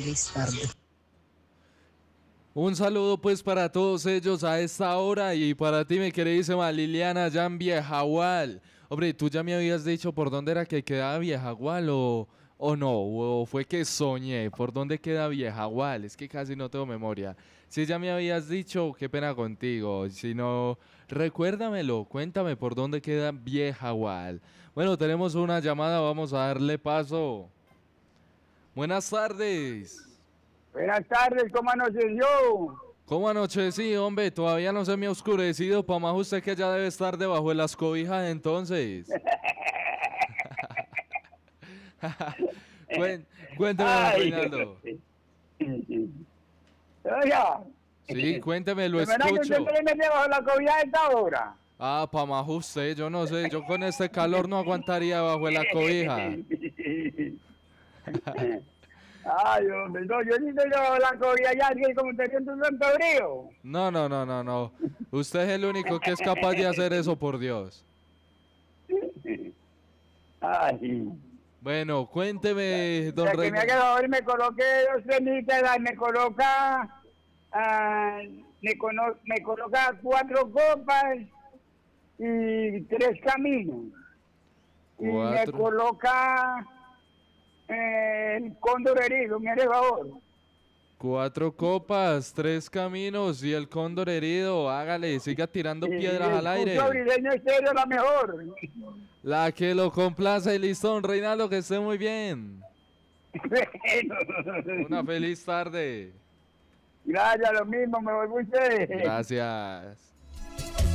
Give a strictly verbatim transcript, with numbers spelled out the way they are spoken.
feliz tarde. Un saludo pues para todos ellos a esta hora y para ti, mi queridísima Liliana, ya en Viejagual. Hombre, tú ya me habías dicho por dónde era que quedaba Viejagual o, o no, o fue que soñé, por dónde queda Viejagual, es que casi no tengo memoria. Si ya me habías dicho, qué pena contigo, si no, recuérdamelo, cuéntame por dónde queda Viejagual. Bueno, tenemos una llamada, vamos a darle paso. Buenas tardes. Buenas tardes, ¿cómo anocheció? ¿Cómo anochecí, hombre? Todavía no se me ha oscurecido. Pa' más usted que ya debe estar debajo de las cobijas entonces. Cuen- Cuénteme, don Ay, Reinaldo. Oiga, Sí, cuénteme, lo ¿de verdad que escucho. usted se le mete bajo la cobija a esta hora? Ah, pa' más usted, yo no sé. Yo con este calor no aguantaría bajo de la cobija. Ay, hombre, no, yo sí estoy bajo la cobija ya, que como te siento un santo frío. No, no, no, no, no. Usted es el único que es capaz de hacer eso, por Dios. Ay. Bueno, cuénteme, don O sea, que me haga Reinaldo. favor y me coloque dos cremitas, y me coloca, ah, me, cono- me coloca cuatro copas y tres caminos. Y me Cuatro. coloca eh, el cóndor herido, me hace favor. Cuatro copas, tres caminos y el cóndor herido. Hágale, siga tirando Y piedras al aire. escucho briseño estéreo la mejor. La que lo complace y listo, don Reinaldo, que esté muy bien. Una Bueno, feliz tarde. gracias, lo mismo, me voy muy usted. Gracias.